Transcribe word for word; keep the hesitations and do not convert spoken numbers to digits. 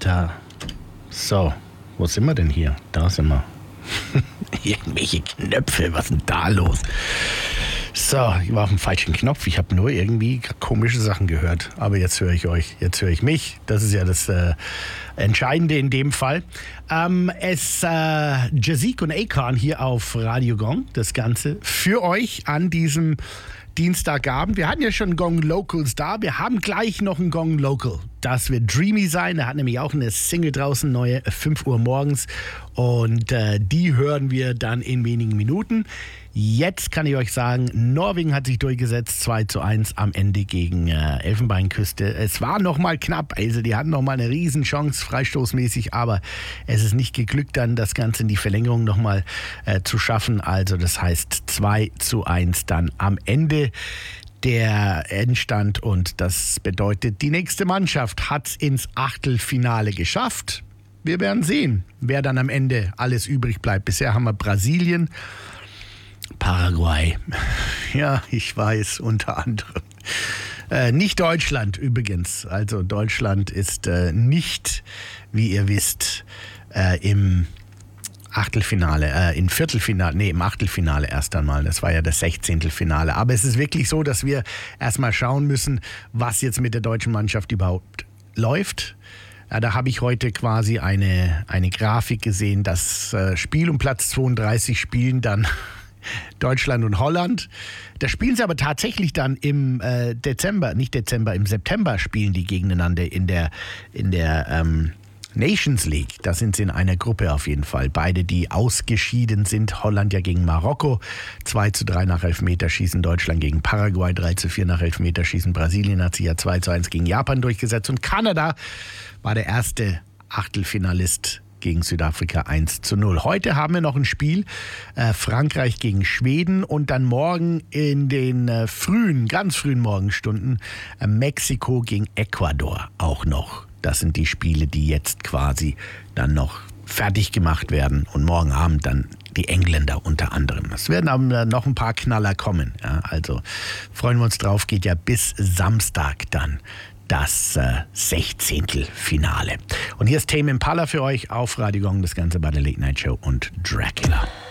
Da. So, wo sind wir denn hier? Da sind wir. Irgendwelche Knöpfe, was ist denn da los? So, ich war auf dem falschen Knopf. Ich habe nur irgendwie komische Sachen gehört. Aber jetzt höre ich euch, jetzt höre ich mich. Das ist ja das äh, Entscheidende in dem Fall. Ähm, es äh, Jazik und Akon hier auf Radio Gong. Das Ganze für euch an diesem Dienstagabend. Wir hatten ja schon Gong Locals da. Wir haben gleich noch ein Gong Local. Das wird Dreamy sein. Er hat nämlich auch eine Single draußen, neue, fünf Uhr morgens. Und äh, die hören wir dann in wenigen Minuten. Jetzt kann ich euch sagen, Norwegen hat sich durchgesetzt, zwei zu eins am Ende gegen äh, Elfenbeinküste. Es war nochmal knapp, also die hatten nochmal eine Riesenchance, freistoßmäßig, aber es ist nicht geglückt, dann das Ganze in die Verlängerung nochmal äh, zu schaffen. Also das heißt zwei zu eins dann am Ende der Endstand, und das bedeutet, die nächste Mannschaft hat es ins Achtelfinale geschafft. Wir werden sehen, wer dann am Ende alles übrig bleibt. Bisher haben wir Brasilien, Paraguay, ja, ich weiß, unter anderem. Äh, nicht Deutschland übrigens. Also Deutschland ist äh, nicht, wie ihr wisst, äh, im Achtelfinale, äh, im Viertelfinale, nee, im Achtelfinale erst einmal. Das war ja das Sechzehntelfinale. Aber es ist wirklich so, dass wir erstmal schauen müssen, was jetzt mit der deutschen Mannschaft überhaupt läuft. Ja, da habe ich heute quasi eine, eine Grafik gesehen, das äh, Spiel um Platz zweiunddreißig spielen dann Deutschland und Holland. Da spielen sie aber tatsächlich dann im äh, Dezember, nicht Dezember, im September spielen die gegeneinander in der, in der ähm, Nations League. Da sind sie in einer Gruppe auf jeden Fall. Beide, die ausgeschieden sind. Holland ja gegen Marokko, zwei zu drei nach Elfmeterschießen. Deutschland gegen Paraguay, drei zu vier nach Elfmeterschießen. Brasilien hat sich ja zwei zu eins gegen Japan durchgesetzt. Und Kanada war der erste Achtelfinalist gegen Südafrika eins zu null. Heute haben wir noch ein Spiel, äh, Frankreich gegen Schweden, und dann morgen in den äh, frühen, ganz frühen Morgenstunden äh, Mexiko gegen Ecuador auch noch. Das sind die Spiele, die jetzt quasi dann noch fertig gemacht werden, und morgen Abend dann die Engländer unter anderem. Es werden aber noch ein paar Knaller kommen. Ja, also freuen wir uns drauf, geht ja bis Samstag dann das äh, Sechzehntelfinale. Und hier ist Tame Impala für euch auf Radio Gong, das Ganze bei der Late Night Show und Dracula.